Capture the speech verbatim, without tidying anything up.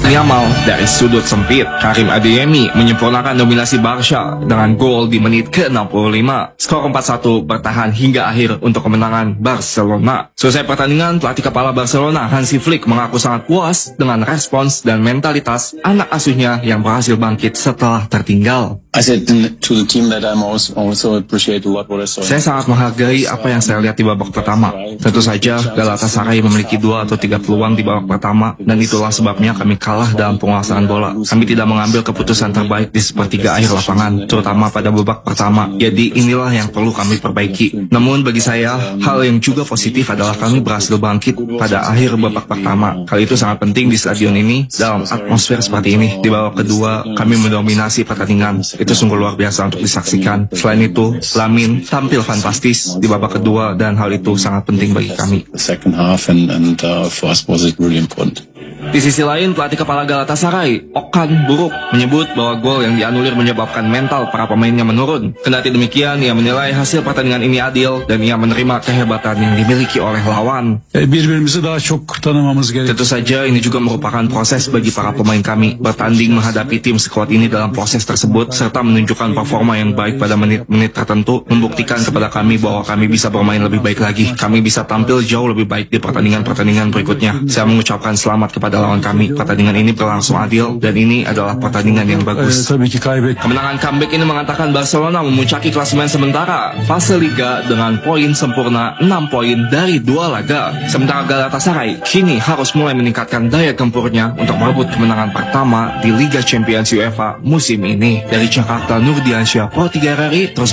Yamal dari sudut sempit. Karim Adeyemi menyempurnakan dominasi Barca dengan gol di menit ke enam puluh lima. Skor empat satu bertahan hingga akhir untuk kemenangan Barcelona. Selesai pertandingan, pelatih kepala Barcelona Hansi Flick mengaku sangat puas dengan respons dan mentalitas anak asuhnya yang berhasil bangkit setelah tertinggal. I said to the team that I'm also, also appreciate a lot what I saw. Saya sangat menghargai apa yang saya lihat di babak pertama. Tentu saja Galatasaray memiliki dua atau tiga peluang di babak pertama, dan itulah sebabnya kami kalah dalam penguasaan bola. Kami tidak mengambil keputusan terbaik di sepertiga akhir lapangan, terutama pada babak pertama. Jadi inilah yang perlu kami perbaiki. Namun bagi saya, hal yang juga positif adalah kami berhasil bangkit pada akhir babak pertama. Hal itu sangat penting di stadion ini dalam atmosfer seperti ini. Di babak kedua, kami mendominasi pertandingan. Itu sungguh luar biasa untuk disaksikan. Selain itu, Lamine tampil fantastis di babak kedua dan hal itu sangat penting bagi kami. The second half and, and uh, for us was it really important. Di sisi lain, pelatih kepala Galatasaray, Okan Buruk, menyebut bahwa gol yang dianulir menyebabkan mental para pemainnya menurun. Kendati demikian, ia menilai hasil pertandingan ini adil dan ia menerima kehebatan yang dimiliki oleh lawan. Birbirimizi daha çok tanımamız gerek. Tentu saja ini juga merupakan proses bagi para pemain kami. Bertanding menghadapi tim sekuat ini dalam proses tersebut, serta menunjukkan performa yang baik pada menit-menit tertentu, membuktikan kepada kami bahwa kami bisa bermain lebih baik lagi. Kami bisa tampil jauh lebih baik di pertandingan-pertandingan berikutnya. Saya mengucapkan selamat kepada lawan kami. Pertandingan ini berlangsung adil dan ini adalah pertandingan yang bagus. Kemenangan comeback ini mengantarkan Barcelona memuncaki klasemen sementara fase Liga dengan poin sempurna enam poin dari dua laga. Sementara Galatasaray kini harus mulai meningkatkan daya gempurnya untuk merebut kemenangan pertama di Liga Champions UEFA musim ini. Dari Jakarta, Nurdiansyah, Pro tiga R R I, terus